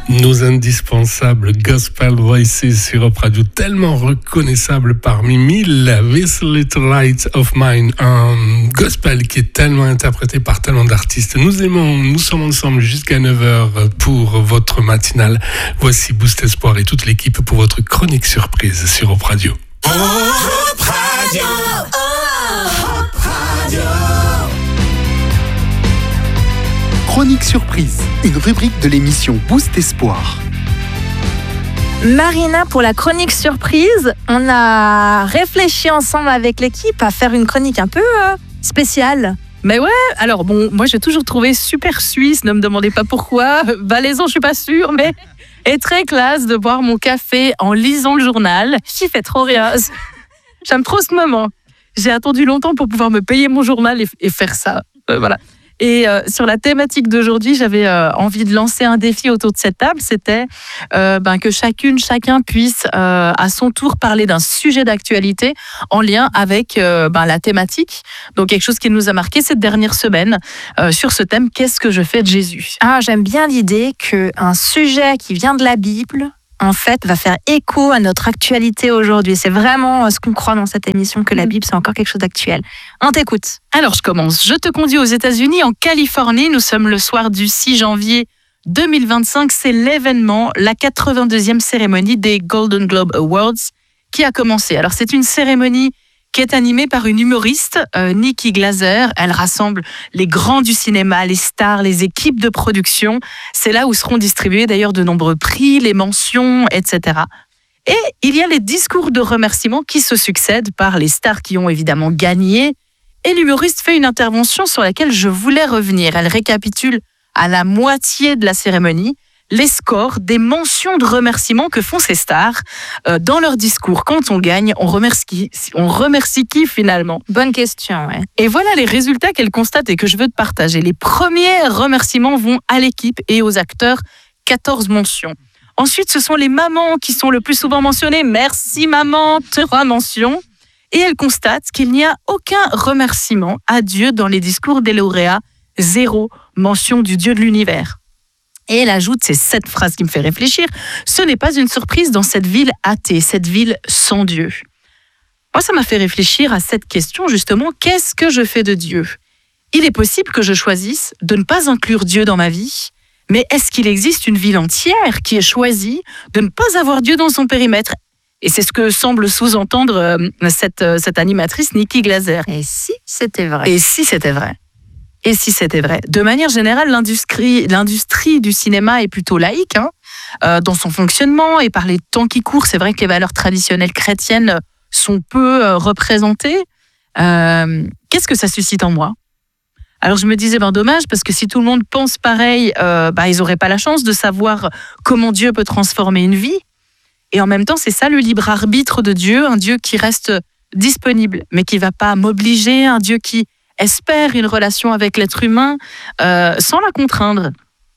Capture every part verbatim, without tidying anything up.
Nos indispensables Gospel Voices sur Europe Radio, tellement reconnaissables parmi mille. This Little Light of Mine, un gospel qui est tellement interprété par tellement d'artistes. Nous aimons, nous sommes ensemble jusqu'à neuf heures pour votre matinale. Voici Boost Espoir et toute l'équipe pour votre chronique surprise sur Europe Radio. Europe Radio, Europe Radio. Chronique surprise, une rubrique de l'émission Boost Espoir. Marina, pour la chronique surprise, on a réfléchi ensemble avec l'équipe à faire une chronique un peu euh, spéciale. Mais ouais, alors bon, moi j'ai toujours trouvé super suisse, ne me demandez pas pourquoi, valaisan je suis pas sûre, mais est très classe de boire mon café en lisant le journal. J'y fais trop rien. J'aime trop ce moment. J'ai attendu longtemps pour pouvoir me payer mon journal et, et faire ça. Euh, voilà. Et euh, sur la thématique d'aujourd'hui, j'avais euh, envie de lancer un défi autour de cette table. C'était euh, ben, que chacune, chacun puisse euh, à son tour parler d'un sujet d'actualité en lien avec euh, ben, la thématique. Donc quelque chose qui nous a marqué cette dernière semaine euh, sur ce thème, qu'est-ce que je fais de Jésus ? Ah, j'aime bien l'idée qu'un sujet qui vient de la Bible, en fait, va faire écho à notre actualité aujourd'hui. C'est vraiment ce qu'on croit dans cette émission, que la Bible, c'est encore quelque chose d'actuel. On t'écoute. Alors, je commence. Je te conduis aux États-Unis, en Californie. Nous sommes le soir du six janvier deux mille vingt-cinq. C'est l'événement, la quatre-vingt-deuxième cérémonie des Golden Globe Awards qui a commencé. Alors, c'est une cérémonie qui est animée par une humoriste, euh, Nikki Glaser. Elle rassemble les grands du cinéma, les stars, les équipes de production. C'est là où seront distribués d'ailleurs de nombreux prix, les mentions, et cetera. Et il y a les discours de remerciement qui se succèdent par les stars qui ont évidemment gagné. Et l'humoriste fait une intervention sur laquelle je voulais revenir. Elle récapitule à la moitié de la cérémonie les scores des mentions de remerciement que font ces stars euh, dans leur discours. Quand on gagne, on remercie, on remercie qui finalement ? Bonne question, ouais. Et voilà les résultats qu'elle constate et que je veux te partager. Les premiers remerciements vont à l'équipe et aux acteurs, quatorze mentions. Ensuite, ce sont les mamans qui sont le plus souvent mentionnées. Merci maman, trois mentions. Et elle constate qu'il n'y a aucun remerciement à Dieu dans les discours des lauréats. Zéro mention du Dieu de l'univers. Et elle ajoute, c'est cette phrase qui me fait réfléchir, ce n'est pas une surprise dans cette ville athée, cette ville sans Dieu. Moi, ça m'a fait réfléchir à cette question, justement, qu'est-ce que je fais de Dieu ? Il est possible que je choisisse de ne pas inclure Dieu dans ma vie, mais est-ce qu'il existe une ville entière qui est choisie de ne pas avoir Dieu dans son périmètre ? Et c'est ce que semble sous-entendre euh, cette, euh, cette animatrice, Nikki Glaser. Et si c'était vrai ? Et si c'était vrai ? Et si c'était vrai ? De manière générale, l'industrie, l'industrie du cinéma est plutôt laïque hein, euh, dans son fonctionnement et par les temps qui courent. C'est vrai que les valeurs traditionnelles chrétiennes sont peu euh, représentées. Euh, qu'est-ce que ça suscite en moi ? Alors je me disais, ben dommage, parce que si tout le monde pense pareil, euh, ben, ils n'auraient pas la chance de savoir comment Dieu peut transformer une vie. Et en même temps, c'est ça le libre arbitre de Dieu, un Dieu qui reste disponible, mais qui ne va pas m'obliger, un Dieu qui espère une relation avec l'être humain euh, sans la contraindre.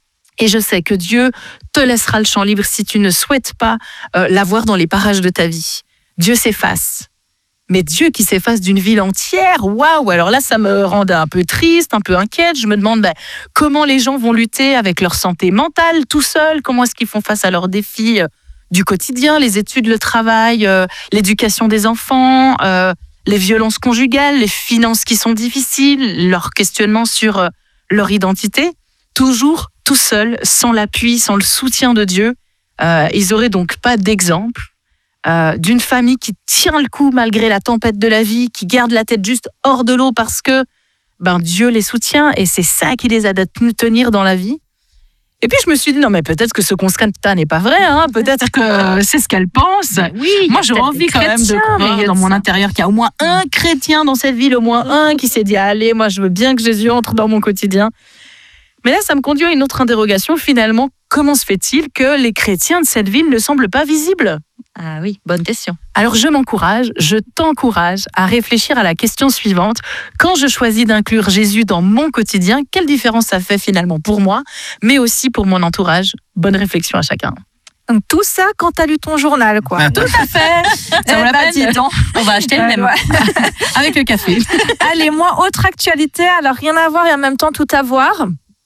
Et je sais que Dieu te laissera le champ libre si tu ne souhaites pas euh, l'avoir dans les parages de ta vie. Dieu s'efface. Mais Dieu qui s'efface d'une ville entière, waouh! Alors là, ça me rendait un peu triste, un peu inquiète. Je me demande ben, comment les gens vont lutter avec leur santé mentale tout seuls. Comment est-ce qu'ils font face à leurs défis euh, du quotidien, les études, le travail, euh, l'éducation des enfants, euh, les violences conjugales, les finances qui sont difficiles, leur questionnement sur euh, leur identité, toujours tout seul, sans l'appui, sans le soutien de Dieu. Euh, ils n'auraient donc pas d'exemple euh, d'une famille qui tient le coup malgré la tempête de la vie, qui garde la tête juste hors de l'eau parce que ben, Dieu les soutient et c'est ça qui les aide à tenir dans la vie. Et puis je me suis dit, non mais peut-être que ce constat n'est pas vrai, hein. Peut-être que c'est ce qu'elle pense. Oui, moi j'aurais envie quand même de croire dans mon intérieur qu'il y a au moins un chrétien dans cette ville, au moins un qui s'est dit, allez, moi je veux bien que Jésus entre dans mon quotidien. Mais là ça me conduit à une autre interrogation, finalement, comment se fait-il que les chrétiens de cette ville ne semblent pas visibles ? Ah oui, bonne question. Alors je m'encourage, je t'encourage à réfléchir à la question suivante. Quand je choisis d'inclure Jésus dans mon quotidien, quelle différence ça fait finalement pour moi, mais aussi pour mon entourage ? Bonne réflexion à chacun. Donc tout ça quand tu as lu ton journal, quoi. Ah, tout à fait. Ça vaut la peine. On va acheter le même. Ouais. Avec le café. Allez, moi, autre actualité, alors rien à voir et en même temps tout à voir.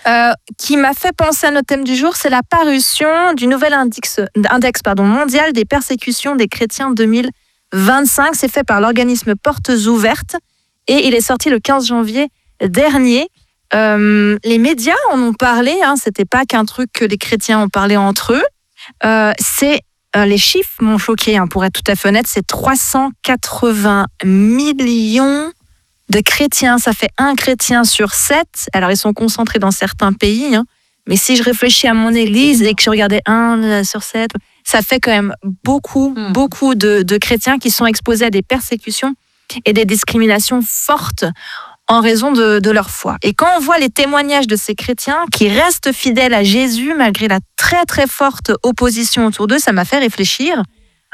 euh, qui m'a fait penser à notre thème du jour, c'est la parution du nouvel index, index pardon, mondial des persécutions des chrétiens deux mille vingt-cinq. C'est fait par l'organisme Portes Ouvertes et il est sorti le quinze janvier dernier. Euh, les médias en ont parlé, hein, c'était pas qu'un truc que les chrétiens ont parlé entre eux. Euh, c'est, euh, les chiffres m'ont choqué, hein, pour être tout à fait honnête, c'est trois cent quatre-vingts millions de chrétiens. Ça fait un chrétien sur sept. Alors, ils sont concentrés dans certains pays, hein, mais si je réfléchis à mon église et que je regardais un sur sept, ça fait quand même beaucoup, mmh. beaucoup de, de chrétiens qui sont exposés à des persécutions et des discriminations fortes en raison de, de leur foi. Et quand on voit les témoignages de ces chrétiens qui restent fidèles à Jésus malgré la très très forte opposition autour d'eux, ça m'a fait réfléchir.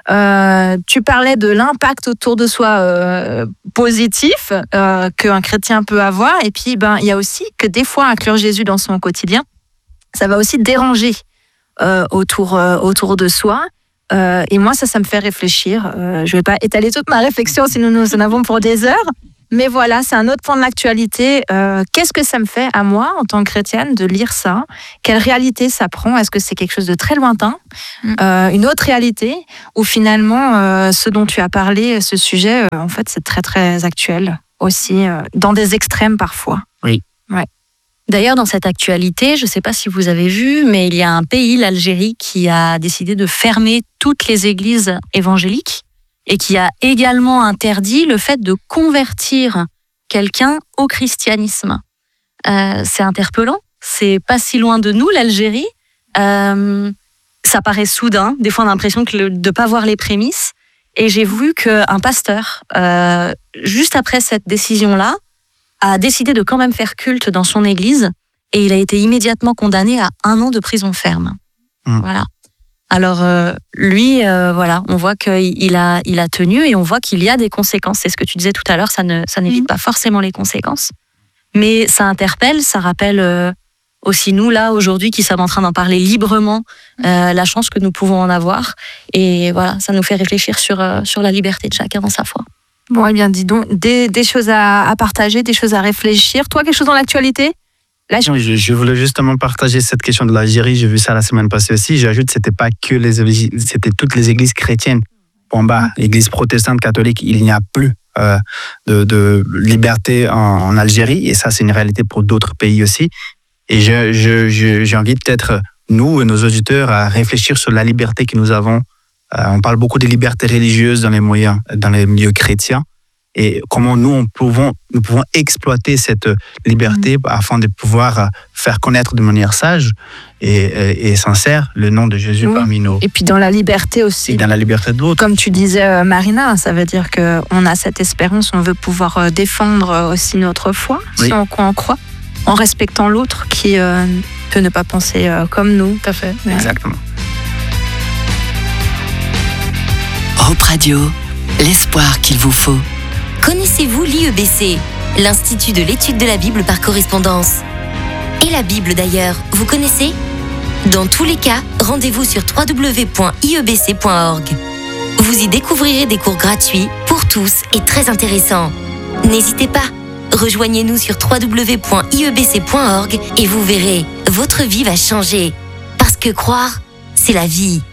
Euh, tu parlais de l'impact autour de soi euh, positif euh, qu'un chrétien peut avoir, et puis ben il y a aussi que des fois inclure Jésus dans son quotidien, ça va aussi déranger euh, autour euh, autour de soi. Euh, et moi ça, ça me fait réfléchir. Euh, je vais pas étaler toute ma réflexion, sinon nous en avons pour des heures. Mais voilà, c'est un autre point de l'actualité. Euh, qu'est-ce que ça me fait à moi, en tant que chrétienne, de lire ça ? Quelle réalité ça prend ? Est-ce que c'est quelque chose de très lointain ? mmh. euh, Une autre réalité ? Ou finalement, euh, ce dont tu as parlé, ce sujet, euh, en fait, c'est très, très actuel aussi, euh, dans des extrêmes parfois. Oui. Ouais. D'ailleurs, dans cette actualité, je ne sais pas si vous avez vu, mais il y a un pays, l'Algérie, qui a décidé de fermer toutes les églises évangéliques, et qui a également interdit le fait de convertir quelqu'un au christianisme. Euh, c'est interpellant, c'est pas si loin de nous, l'Algérie. Euh, ça paraît soudain, des fois on a l'impression que le, de ne pas voir les prémices. Et j'ai vu qu'un pasteur, euh, juste après cette décision-là, a décidé de quand même faire culte dans son église, et il a été immédiatement condamné à un an de prison ferme. Mmh. Voilà. Alors euh, lui, euh, voilà, on voit qu'il a, il a tenu, et on voit qu'il y a des conséquences. C'est ce que tu disais tout à l'heure, ça, ne, ça n'évite mmh. pas forcément les conséquences. Mais ça interpelle, ça rappelle euh, aussi nous, là, aujourd'hui, qui sommes en train d'en parler librement, euh, la chance que nous pouvons en avoir. Et voilà, ça nous fait réfléchir sur, euh, sur la liberté de chacun dans sa foi. Bon, eh bien, dis donc, des, des choses à, à partager, des choses à réfléchir. Toi, quelque chose dans l'actualité ? Là, je... Je, je voulais justement partager cette question de l'Algérie. J'ai vu ça la semaine passée aussi. J'ajoute, c'était pas que les églises, c'était toutes les églises chrétiennes. En bas, l'église protestante, catholique, il n'y a plus euh, de, de liberté en, en Algérie. Et ça, c'est une réalité pour d'autres pays aussi. Et je, je, je, j'invite peut-être nous et nos auditeurs à réfléchir sur la liberté que nous avons. Euh, on parle beaucoup des libertés religieuses dans les moyens, dans les milieux chrétiens. Et comment nous, on pouvons, nous pouvons exploiter cette liberté mmh. afin de pouvoir faire connaître de manière sage et, et, et sincère le nom de Jésus oui. parmi nous. Et puis dans la liberté aussi. Et dans la liberté de l'autre. Comme tu disais, Marina, ça veut dire qu'on a cette espérance, on veut pouvoir défendre aussi notre foi, oui. si on en croit, en respectant l'autre qui euh, peut ne pas penser euh, comme nous. Tout à fait. Ouais. Exactement. Hope Radio, l'espoir qu'il vous faut. Connaissez-vous l'I E B C, l'Institut de l'étude de la Bible par correspondance ? Et la Bible d'ailleurs, vous connaissez ? Dans tous les cas, rendez-vous sur w w w point i e b c point org. Vous y découvrirez des cours gratuits pour tous et très intéressants. N'hésitez pas, rejoignez-nous sur w w w point i e b c point org et vous verrez, votre vie va changer. Parce que croire, c'est la vie.